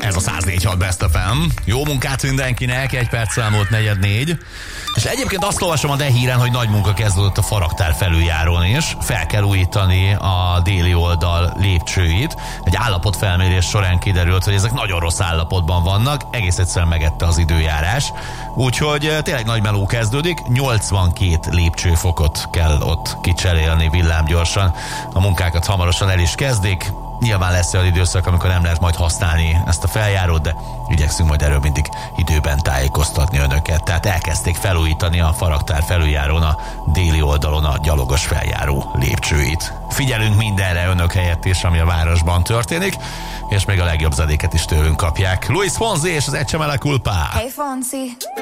Ez a 104.6 Best FM. Jó munkát mindenkinek, 1 perc elmúlt 4:04. És egyébként azt olvasom a híren, hogy nagy munka kezdődött a Faraktár felüljárón is. Fel kell újítani a déli oldal lépcsőit. Egy állapotfelmérés során kiderült, hogy ezek nagyon rossz állapotban vannak. Egész egyszerűen megette az időjárás. Úgyhogy tényleg nagy meló kezdődik. 82 lépcsőfokot kell ott kicserélni villámgyorsan. A munkákat hamarosan el is kezdik. Nyilván lesz olyan időszak, amikor nem lehet majd használni ezt a feljárót, de igyekszünk majd erről mindig időben tájékoztatni önöket. Tehát elkezdték felújítani a Faraktár felüljárón a déli oldalon a gyalogos feljáró lépcsőit. Figyelünk mindenre önök helyett is, ami a városban történik, és még a legjobb zedéket is tőlünk kapják. Luis Fonsi és az Ecce Mele Culpa. Hey Fonsi.